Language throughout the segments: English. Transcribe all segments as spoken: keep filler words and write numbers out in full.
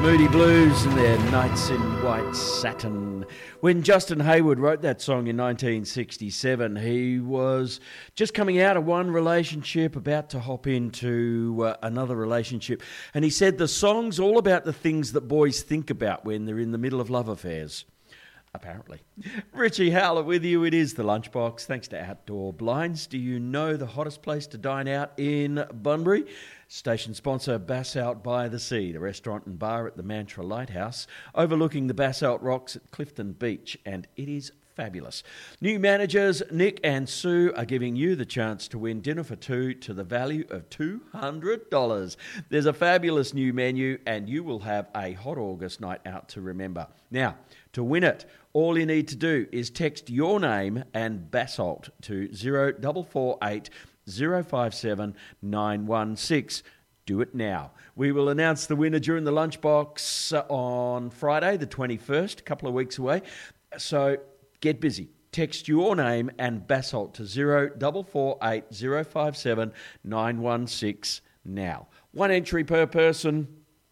Moody Blues and their Nights in White Satin. When Justin Hayward wrote that song in nineteen sixty-seven, he was just coming out of one relationship, about to hop into uh, another relationship. And he said the song's all about the things that boys think about when they're in the middle of love affairs. Apparently. Richie Howler with you. It is The Lunchbox. Thanks to Outdoor Blinds. Do you know the hottest place to dine out in Bunbury? Station sponsor Basalt by the Sea, the restaurant and bar at the Mantra Lighthouse, overlooking the Basalt Rocks at Clifton Beach, and it is fabulous. New managers Nick and Sue are giving you the chance to win dinner for two to the value of two hundred dollars. There's a fabulous new menu, and you will have a hot August night out to remember. Now, to win it, all you need to do is text your name and Basalt to zero four four eight zero five seven nine one six. Do it now. We will announce the winner during the Lunchbox on Friday, the twenty-first, a couple of weeks away. So get busy. Text your name and Basalt to zero four four eight zero five seven nine one six now. One entry per person.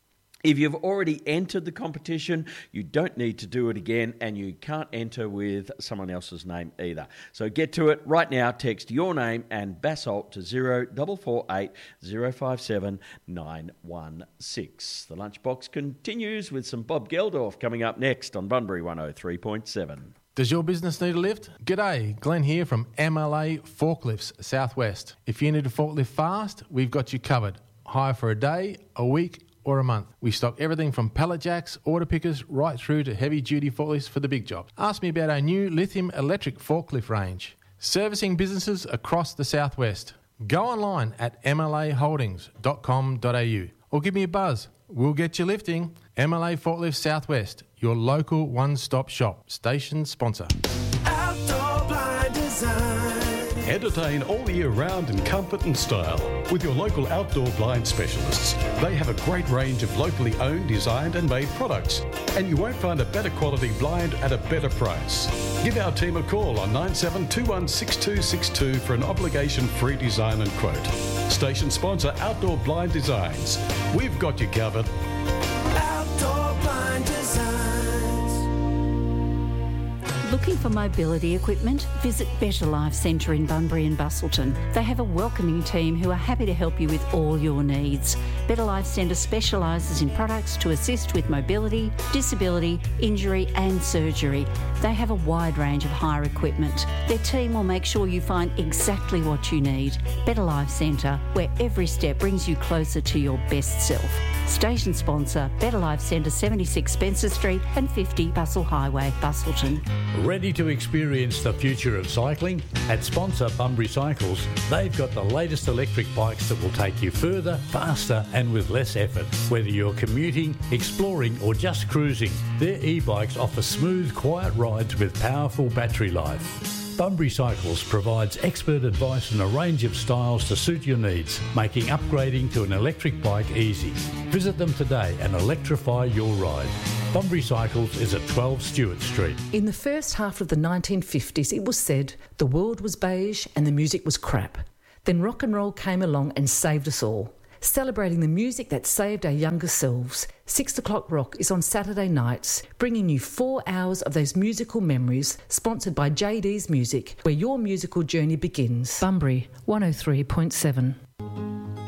If you've already entered the competition, you don't need to do it again, and you can't enter with someone else's name either. So get to it right now. Text your name and Basalt to zero four four eight zero five seven nine one six. The Lunchbox continues with some Bob Geldorf coming up next on Bunbury one oh three point seven. Does your business need a lift? G'day, Glenn here from M L A Forklifts Southwest. If you need a forklift fast, we've got you covered. Hire for a day, a week, or a month. We stock everything from pallet jacks, order pickers, right through to heavy-duty forklifts for the big jobs. Ask me about our new lithium electric forklift range. Servicing businesses across the southwest. Go online at m l a holdings dot com dot a u or give me a buzz. We'll get you lifting. M L A Forklifts Southwest, your local one-stop shop. Station sponsor. Outdoor Blind Design. Entertain all year round in comfort and style with your local outdoor blind specialists. They have a great range of locally owned, designed and made products, and you won't find a better quality blind at a better price. Give our team a call on nine seven two one six two six two for an obligation-free design and quote. Station sponsor Outdoor Blind Designs. We've got you covered. Outdoor Blind Designs. Looking for mobility equipment? Visit Better Life Centre in Bunbury and Bustleton. They have a welcoming team who are happy to help you with all your needs. Better Life Centre specialises in products to assist with mobility, disability, injury and surgery. They have a wide range of hire equipment. Their team will make sure you find exactly what you need. Better Life Centre, where every step brings you closer to your best self. Station sponsor, Better Life Centre, seventy-six Spencer Street and fifty Bustle Highway, Bustleton. Ready to experience the future of cycling? At sponsor Bunbury Cycles, they've got the latest electric bikes that will take you further, faster and with less effort. Whether you're commuting, exploring or just cruising, their e-bikes offer smooth, quiet rides with powerful battery life. Bunbury Cycles provides expert advice and a range of styles to suit your needs, making upgrading to an electric bike easy. Visit them today and electrify your ride. Bunbury Cycles is at twelve Stewart Street. In the first half of the nineteen fifties, it was said the world was beige and the music was crap. Then rock and roll came along and saved us all. Celebrating the music that saved our younger selves, Six O'Clock Rock is on Saturday nights, bringing you four hours of those musical memories, sponsored by J D's Music, where your musical journey begins. Bunbury one oh three point seven.